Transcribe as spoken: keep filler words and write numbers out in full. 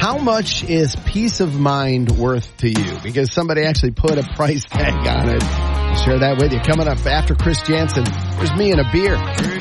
How much is peace of mind worth to you? Because somebody actually put a price tag on it. I'll share that with you. Coming up after Chris Jansen, there's me and a beer.